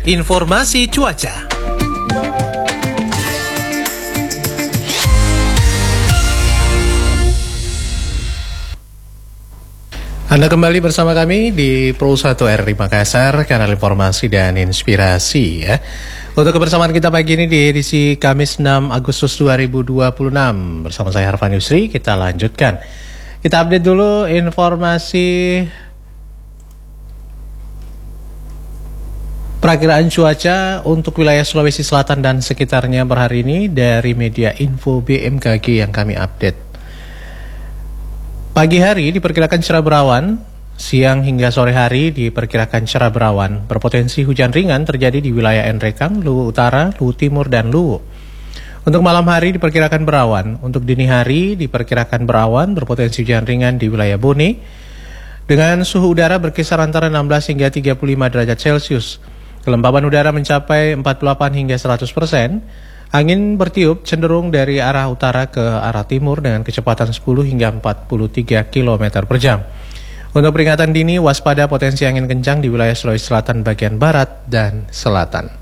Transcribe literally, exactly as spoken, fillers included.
informasi cuaca. Anda kembali bersama kami di Pro satu R I Makassar, kanal informasi dan inspirasi ya. Untuk kebersamaan kita pagi ini di edisi Kamis enam Agustus dua ribu dua puluh enam bersama saya Harfan Yusri, kita lanjutkan. Kita update dulu informasi perakiraan cuaca untuk wilayah Sulawesi Selatan dan sekitarnya per hari ini dari media info B M K G yang kami update. Pagi hari diperkirakan cerah berawan, siang hingga sore hari diperkirakan cerah berawan, berpotensi hujan ringan terjadi di wilayah Nrekang, Luwu Utara, Luwu Timur, dan Luwu. Untuk malam hari diperkirakan berawan, untuk dini hari diperkirakan berawan, berpotensi hujan ringan di wilayah Bone, dengan suhu udara berkisar antara enam belas hingga tiga puluh lima derajat Celcius. Kelembaban udara mencapai empat puluh delapan hingga seratus persen. Angin bertiup cenderung dari arah utara ke arah timur dengan kecepatan sepuluh hingga empat puluh tiga kilometer per jam. Untuk peringatan dini, waspada potensi angin kencang di wilayah Sulawesi Selatan bagian barat dan selatan.